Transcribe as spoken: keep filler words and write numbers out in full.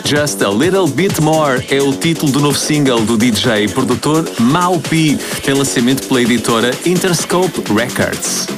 Just a Little Bit More é o título do novo single do D J e produtor Mau P. Tem lançamento pela editora Interscope Records.